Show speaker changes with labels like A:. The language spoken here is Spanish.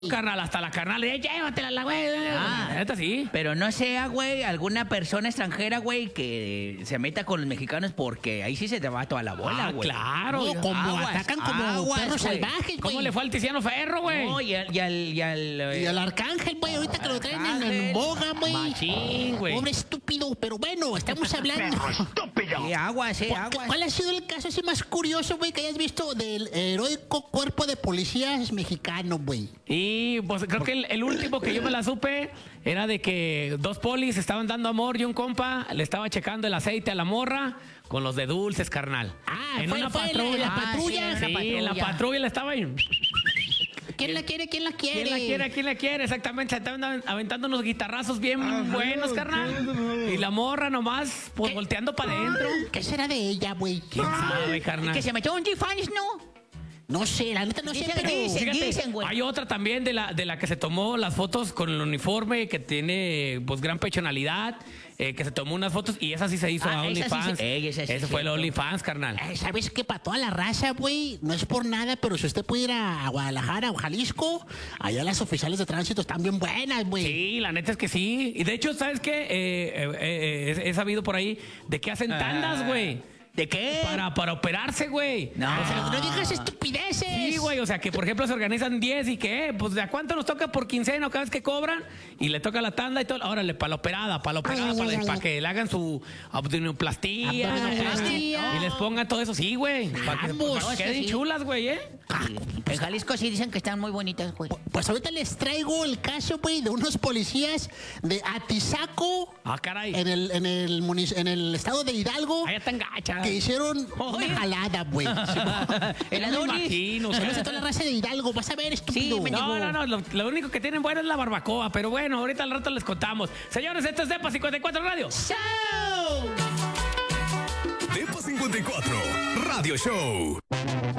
A: Carnal, hasta la carnal, llévatela, güey. Neta, sí.
B: Pero no sea, güey, alguna persona extranjera, güey, que se meta con los mexicanos porque ahí sí se te va toda la bola, güey.
A: Claro.
C: No, como
B: Aguas,
C: atacan como
B: aguas,
C: perros
B: güey.
C: salvajes, güey.
A: ¿Cómo le fue al Tiziano Ferro, güey?
B: No, y al
C: al Arcángel, güey, ahorita que lo traen en
B: Arcángel.
C: boga, güey.
A: Machín, güey.
C: Pobre estúpido, pero bueno, estamos hablando.
B: Sí, aguas, aguas.
C: ¿Cuál ha sido el caso así más curioso, güey, que hayas visto del heroico cuerpo de policías mexicano, güey?
A: Y pues creo que el último que yo me la supe era de que dos polis estaban dando amor y un compa le estaba checando el aceite a la morra con los de dulces, carnal.
C: Ah,
A: en
C: fue
A: una
C: en la
A: patrulla.
C: patrulla.
A: Sí, en la patrulla le estaba ahí.
C: ¿Quién la quiere? ¿Quién la quiere?
A: ¿Quién la quiere? ¿Quién la quiere? Exactamente, se estaban aventando unos guitarrazos bien buenos, carnal. Y la morra nomás, pues
C: ¿Qué?
A: volteando para adentro.
C: ¿Qué será de ella, güey?
A: ¿Quién sabe, carnal?
B: Que se metió un G-Fans, ¿no?
C: No sé, la neta no sé,
B: Dicen,
C: pero...
B: dicen.
A: Fíjate,
B: güey.
A: hay otra también de la que se tomó las fotos con el uniforme, que tiene pues gran pechonalidad, que se tomó unas fotos y esa sí se hizo a
B: esa sí
A: OnlyFans.
B: esa sí
A: Ese fue el
B: cierto.
A: OnlyFans, carnal.
C: ¿Sabes qué? Para toda la raza, güey, no es por nada, pero si usted puede ir a Guadalajara o Jalisco, allá las oficiales de tránsito están bien buenas, güey.
A: Sí, la neta es que sí. Y de hecho, ¿sabes qué? He sabido por ahí de que hacen tandas, güey.
B: ¿De qué?
A: Para operarse, güey.
B: No.
A: O sea,
C: No digas estupideces.
A: sí, güey, o sea, que por ejemplo se organizan 10 y que, pues, ¿de a cuánto nos toca por quincena o cada vez que cobran? Y le toca la tanda y todo. Órale, para la operada, para que le hagan su abdominoplastia.
C: Abdominoplastia.
A: Y les pongan todo eso. Sí, güey. Para que
C: Vamos,
A: queden
B: sí.
A: chulas, güey, ¿eh?
B: Sí. En Jalisco sí dicen que están muy bonitas, güey.
C: Pues ahorita les traigo el caso, güey, de unos policías de Atizaco
A: Ah, caray.
C: en el estado de Hidalgo
A: Allá están gachas.
C: que hicieron
B: Oye.
C: una jalada, güey.
B: El
A: Me
B: Adonis.
A: imagino, o sea.
C: Saludos a toda la raza de Hidalgo, vas a ver, estúpido.
B: Sí,
A: No, lo único que tienen bueno es la barbacoa, pero bueno, ahorita al rato les contamos. Señores, esto es Depa 54 Radio.
C: ¡Chao!
D: Depa 54 Radio Show.